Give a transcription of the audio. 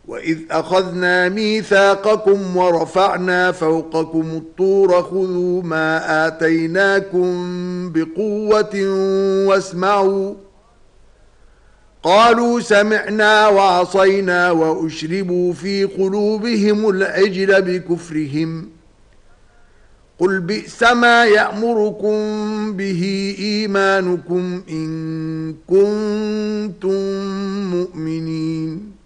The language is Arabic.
وإذ أخذنا ميثاقكم ورفعنا فوقكم الطور خذوا ما آتيناكم بقوة واسمعوا قالوا سمعنا وعصينا وأشربوا في قلوبهم العجل بكفرهم قل بئس ما يأمركم به إيمانكم إن كنتم مؤمنين